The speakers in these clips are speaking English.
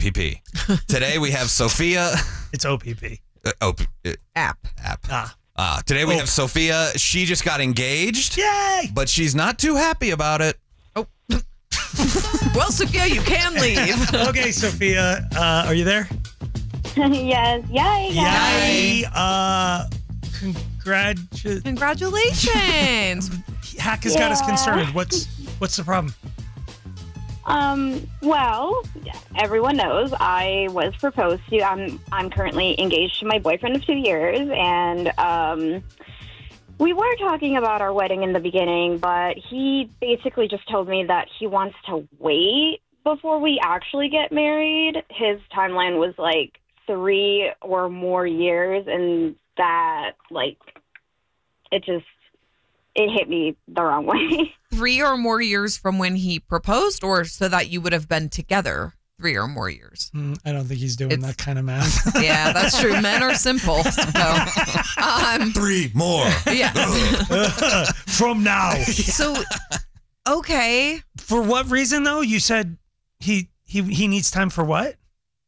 OPP. Today we have Sophia. It's OPP. App. Today we have Sophia. She just got engaged. Yay! But she's not too happy about it. Oh. Well, Sophia, you can leave. Okay, Sophia, are you there? Yes. Yay. Congratulations. Hack has got us concerned. What's the problem? Well, everyone knows I was proposed to. I'm currently engaged to my boyfriend of 2 years, and we were talking about our wedding in the beginning, but he basically just told me that he wants to wait before we actually get married. His timeline was like 3 or more years, and that, like, it hit me the wrong way. 3 or more years from when he proposed, or so that you would have been together 3 or more years? I don't think he's doing that kind of math. Yeah, that's true. Men are simple. So, 3 more. Yeah. From now. So, okay. For what reason, though? You said he needs time for what?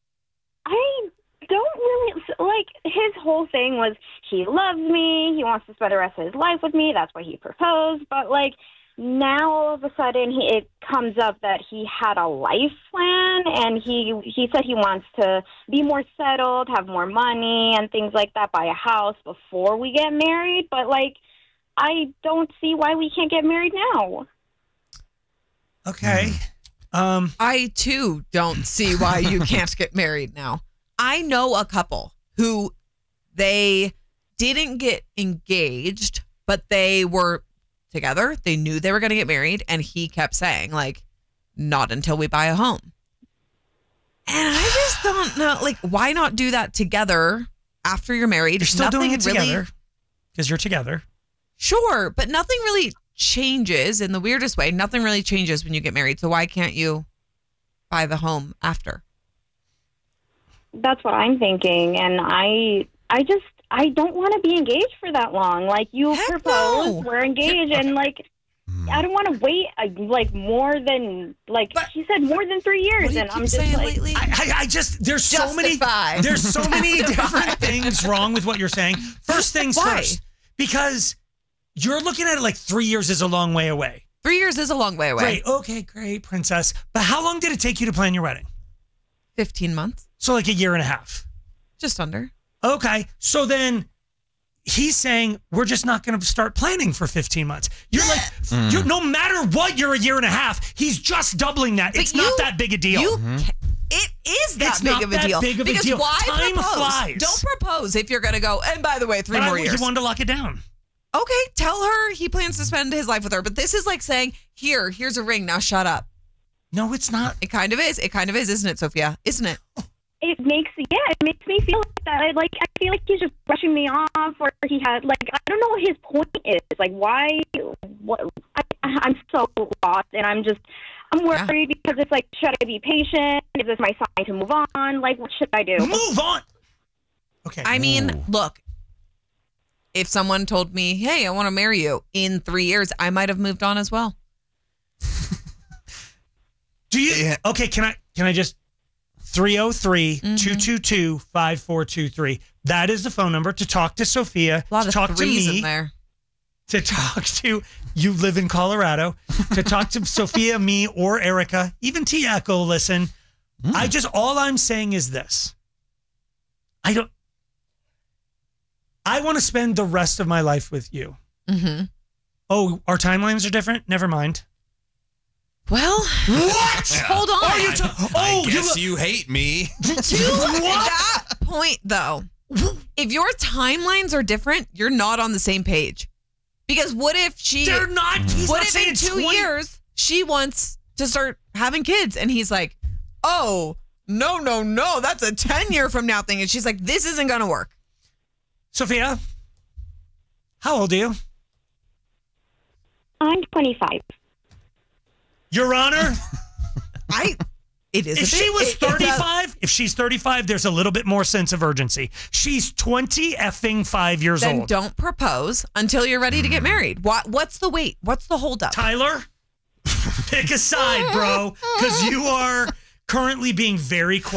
I don't really, like, his whole thing was he loves me, he wants to spend the rest of his life with me, that's why he proposed, but, like, now all of a sudden it comes up that he had a life plan, and he said he wants to be more settled, have more money and things like that, buy a house before we get married, but, like, I don't see why we can't get married now. Okay. I, too, don't see why you can't get married now. I know a couple who they didn't get engaged, but they were together. They knew they were going to get married, and he kept saying, like, not until we buy a home. And I just don't know, like, why not do that together after you're married? You're still doing it together because you're together. Sure, but nothing really changes in the weirdest way. Nothing really changes when you get married. So why can't you buy the home after? That's what I'm thinking, and I don't want to be engaged for that long. Like, you proposed, we're engaged, and, like, I don't want to wait, like, more than, like, she said more than 3 years, and I'm just like, lately? There's so many different things wrong with what you're saying. First things first, because you're looking at it like 3 years is a long way away. 3 years is a long way away. Great, okay, great, princess. But how long did it take you to plan your wedding? 15 months. So like a year and a half. Just under. Okay, so then he's saying we're just not going to start planning for 15 months. You're like, no matter what, you're a year and a half. He's just doubling that. It's not that big a deal. It is that It's big not of a that deal. big of a because deal. why Time propose? flies. Don't propose if you're going to go, and by the way, 3 more years. You wanted to lock it down. Okay, tell her he plans to spend his life with her. But this is like saying, here's a ring. Now shut up. No, it's not. It kind of is. It kind of is, isn't it, Sophia? Isn't it? it makes me feel like that. I feel like he's just brushing me off, or he had, like, I don't know what his point is. Like, why? I'm so lost, and I'm worried because it's like, should I be patient? Is this my sign to move on? Like, what should I do? Move on. Okay. I mean, look, if someone told me, hey, I want to marry you in 3 years, I might have moved on as well. Do you? Yeah. Okay, can I just 303-222-5423. That is the phone number to talk to Sophia, a lot to of talk to threes me, in there. to talk to you live in Colorado, to talk to Sophia, me, or Erica, even Tiago, listen. All I'm saying is this. I want to spend the rest of my life with you. Mm-hmm. Oh, our timelines are different? Never mind. Well, what? Hold on. I guess you hate me. To that point, though, if your timelines are different, you're not on the same page. Because what if They're not. What if in 2 years she wants to start having kids, and he's like, "Oh, no, that's a 10-year from now thing," and she's like, "This isn't gonna work." Sophia, how old are you? I'm 25. Your Honor, it is. If she was 35, if she's 35, there's a little bit more sense of urgency. She's 5 years then old. Don't propose until you're ready to get married. What's the wait? What's the holdup? Tyler, pick a side, bro, because you are currently being very quiet.